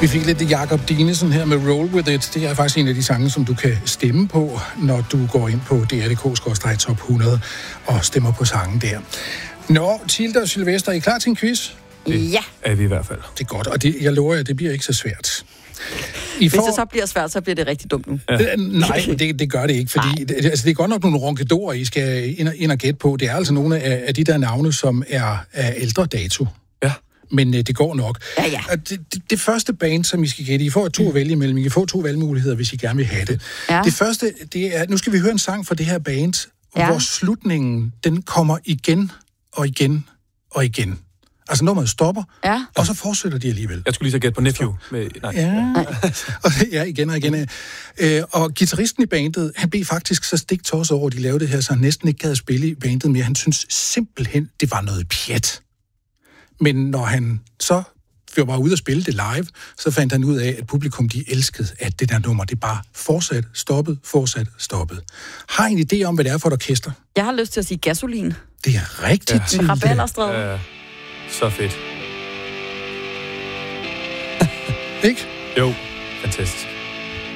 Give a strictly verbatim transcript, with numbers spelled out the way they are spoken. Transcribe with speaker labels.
Speaker 1: Vi fik lidt Jakob Dinesen her med Roll With It. Det er faktisk en af de sange, som du kan stemme på, når du går ind på D R punktum D K skråstreg top hundrede og stemmer på sangen der. Nå, Tilde og Sylvester, er I klar til en quiz?
Speaker 2: Det
Speaker 3: ja.
Speaker 2: er vi i hvert fald.
Speaker 1: Det er godt, og det, jeg lover jer, det bliver ikke så svært.
Speaker 3: I Hvis får... det så bliver svært, så bliver det rigtig dumt nu.
Speaker 1: Ja. Det, nej, det, det gør det ikke, fordi det, altså, det er godt nok nogle ronkedorer, I skal ind og, ind og gætte på. Det er altså nogle af, af de der navne, som er af ældre dato.
Speaker 2: Ja.
Speaker 1: Men øh, det går nok.
Speaker 3: Ja, ja.
Speaker 1: Det, det, det første band, som I skal gætte, I får to at vælge imellem. I får to valgmuligheder, hvis I gerne vil have det.
Speaker 3: Ja.
Speaker 1: Det første, det er, nu skal vi høre en sang fra det her band, ja. hvor slutningen, den kommer igen og igen og igen. Altså nummeret stopper,
Speaker 3: ja.
Speaker 1: og så fortsætter de alligevel.
Speaker 2: Jeg skulle lige så gætte på Nephew. Med, nej.
Speaker 1: Ja. ja, igen og igen. Øh, og guitaristen i bandet, han blev faktisk så stiktosset over, at de lavede det her, så han næsten ikke gad at spille i bandet mere. Han synes simpelthen, det var noget pjat. Men når han så var ude at spille det live, så fandt han ud af, at publikum, de elskede, at det der nummer, det bare fortsat, stoppet, fortsat, stoppet. Har I en idé om, hvad det er for et orkester?
Speaker 3: Jeg har lyst til at sige Gasolin.
Speaker 1: Det er rigtigt.
Speaker 3: Ja. Med Rabalderstræde.
Speaker 2: Ja. Så fedt.
Speaker 1: Ikke?
Speaker 2: Jo, fantastisk.